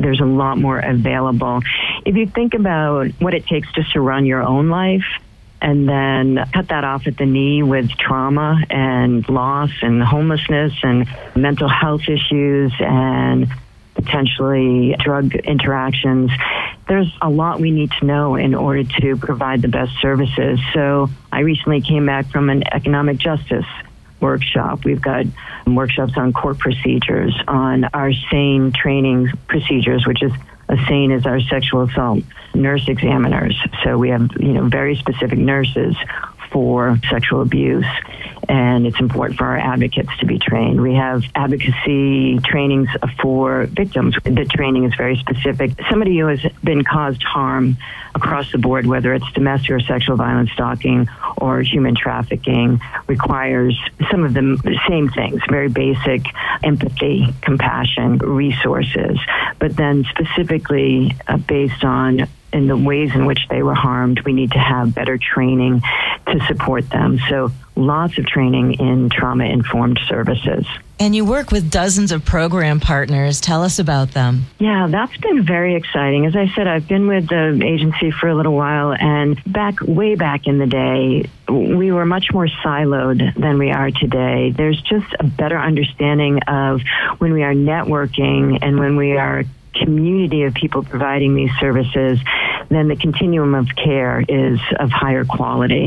there's a lot more available. If you think about what it takes just to run your own life, and then cut that off at the knee with trauma and loss and homelessness and mental health issues and potentially drug interactions, there's a lot we need to know in order to provide the best services. So I recently came back from an economic justice workshop. We've got workshops on court procedures, on our SANE training procedures, which is a SANE is our sexual assault nurse examiners. So we have, very specific nurses for sexual abuse, and it's important for our advocates to be trained. We have advocacy trainings for victims. The training is very specific. Somebody who has been caused harm across the board, whether it's domestic or sexual violence, stalking, or human trafficking, requires some of the same things, very basic empathy, compassion, resources, but then specifically based on in the ways in which they were harmed, we need to have better training to support them. So lots of training in trauma-informed services. And you work with dozens of program partners. Tell us about them. Yeah, that's been very exciting. As I said, I've been with the agency for a little while, and way back in the day, we were much more siloed than we are today. There's just a better understanding of when we are networking and when we are a community of people providing these services, then the continuum of care is of higher quality.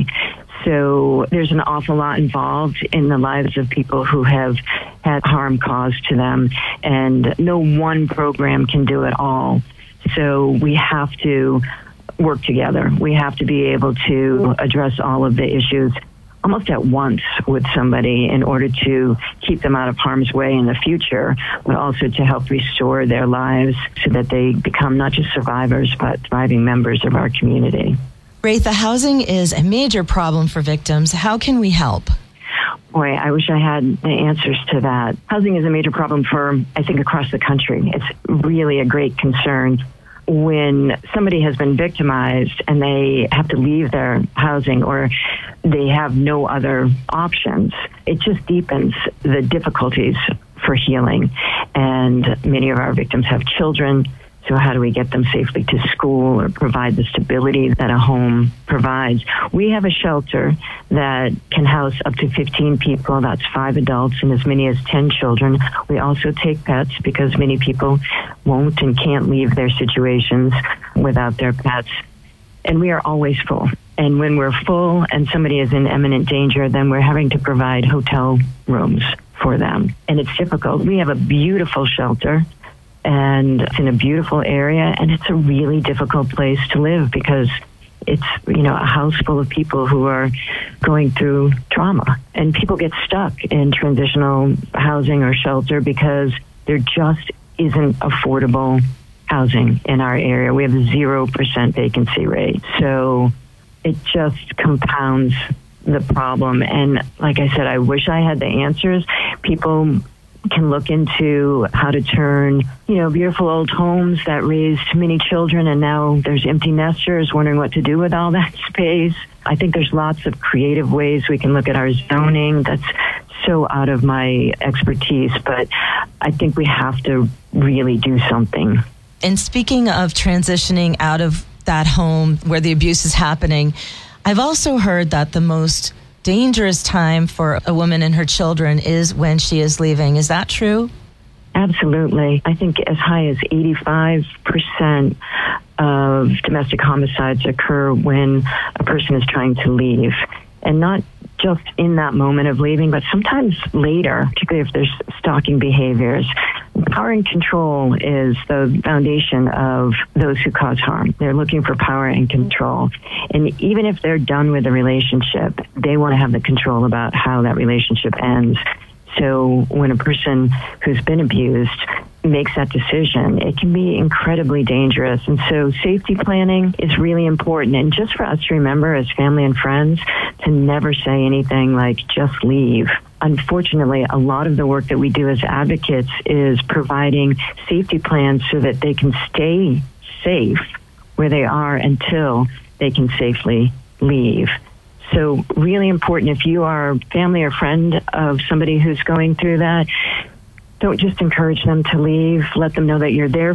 So there's an awful lot involved in the lives of people who have had harm caused to them, and no one program can do it all. So we have to work together. We have to be able to address all of the issues almost at once with somebody in order to keep them out of harm's way in the future, but also to help restore their lives so that they become not just survivors, but thriving members of our community. Retha, housing is a major problem for victims. How can we help? Boy, I wish I had the answers to that. Housing is a major problem for, I think, across the country. It's really a great concern. When somebody has been victimized and they have to leave their housing or they have no other options, it just deepens the difficulties for healing. And many of our victims have children. So how do we get them safely to school or provide the stability that a home provides? We have a shelter that can house up to 15 people. That's 5 adults and as many as 10 children. We also take pets because many people won't and can't leave their situations without their pets. And we are always full. And when we're full and somebody is in imminent danger, then we're having to provide hotel rooms for them. And it's difficult. We have a beautiful shelter, and it's in a beautiful area, and it's a really difficult place to live because it's, a house full of people who are going through trauma. And people get stuck in transitional housing or shelter because there just isn't affordable housing in our area. We have a 0% vacancy rate. So it just compounds the problem. And like I said, I wish I had the answers. People can look into how to turn, beautiful old homes that raised many children, and now there's empty nesters wondering what to do with all that space. I think there's lots of creative ways we can look at our zoning. That's so out of my expertise, but I think we have to really do something. And speaking of transitioning out of that home where the abuse is happening, I've also heard that the most dangerous time for a woman and her children is when she is leaving. Is that true? Absolutely. I think as high as 85% of domestic homicides occur when a person is trying to leave. And not just in that moment of leaving, but sometimes later, particularly if there's stalking behaviors. Power and control is the foundation of those who cause harm. They're looking for power and control. And even if they're done with the relationship, they want to have the control about how that relationship ends. So when a person who's been abused makes that decision, it can be incredibly dangerous. And so safety planning is really important. And just for us to remember as family and friends to never say anything like, just leave. Unfortunately, a lot of the work that we do as advocates is providing safety plans so that they can stay safe where they are until they can safely leave. So really important, if you are family or friend of somebody who's going through that, don't just encourage them to leave. Let them know that you're there